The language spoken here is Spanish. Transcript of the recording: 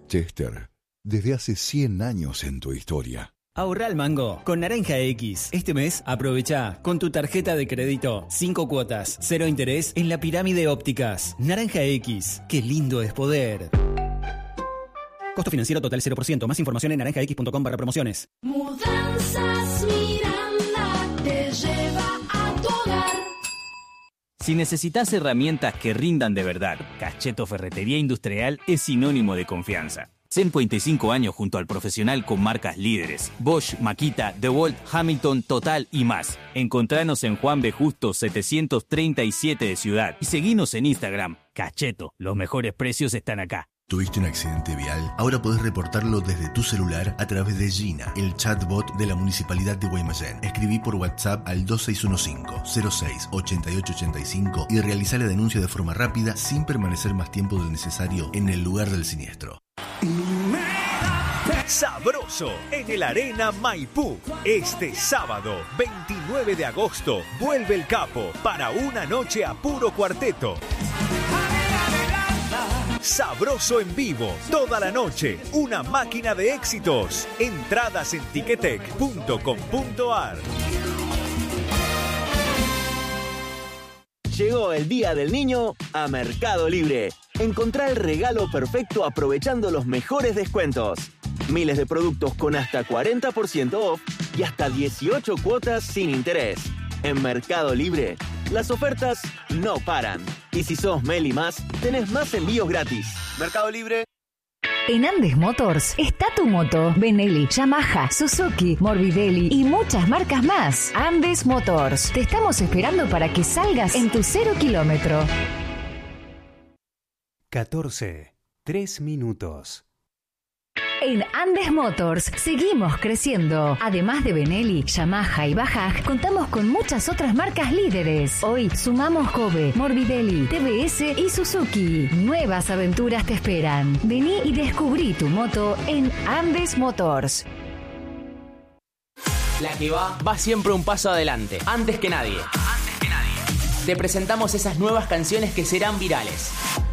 Chester, desde hace 100 años en tu historia. Ahorra al mango con Naranja X. Este mes aprovecha con tu tarjeta de crédito 5 cuotas, 0 interés en la Pirámide Ópticas. Naranja X, qué lindo es poder. Costo financiero total 0%. Más información en naranjax.com/promociones. Mudanzas Miranda te lleva a tu hogar. Si necesitas herramientas que rindan de verdad, Cacheto Ferretería Industrial es sinónimo de confianza. 125 años junto al profesional con marcas líderes: Bosch, Makita, DeWalt, Hamilton, Total y más. Encontranos en Juan B. Justo 737 de Ciudad y seguinos en Instagram. Cacheto, los mejores precios están acá. ¿Tuviste un accidente vial? Ahora podés reportarlo desde tu celular a través de Gina, el chatbot de la Municipalidad de Guaymallén. Escribí por WhatsApp al 2615-06-8885 y realizá la denuncia de forma rápida sin permanecer más tiempo del necesario en el lugar del siniestro. Sabroso en el Arena Maipú. Este sábado, 29 de agosto, vuelve el Capo para una noche a puro cuarteto. Sabroso en vivo, toda la noche, una máquina de éxitos. Entradas en ticketek.com.ar. Llegó el Día del Niño a Mercado Libre. Encontrá el regalo perfecto aprovechando los mejores descuentos. Miles de productos con hasta 40% off y hasta 18 cuotas sin interés. En Mercado Libre, las ofertas no paran. Y si sos Meli Más, tenés más envíos gratis. Mercado Libre. En Andes Motors está tu moto, Benelli, Yamaha, Suzuki, Morbidelli y muchas marcas más. Andes Motors. Te estamos esperando para que salgas en tu 0 kilómetro. 14, 3 minutos. En Andes Motors seguimos creciendo. Además de Benelli, Yamaha y Bajaj, contamos con muchas otras marcas líderes. Hoy sumamos Kobe, Morbidelli, TBS y Suzuki. Nuevas aventuras te esperan. Vení y descubrí tu moto en Andes Motors. La que va siempre un paso adelante, antes que nadie. Te presentamos esas nuevas canciones que serán virales.